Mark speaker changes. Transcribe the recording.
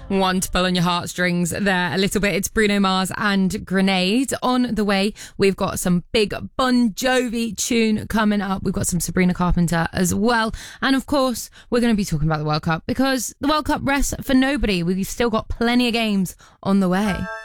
Speaker 1: One to pull on your heartstrings there a little bit. It's Bruno Mars and Grenade. On the way, we've got some big Bon Jovi tune coming up. We've got some Sabrina Carpenter as well. And of course, we're going to be talking about the World Cup because the World Cup rests for nobody. We've still got plenty of games on the way.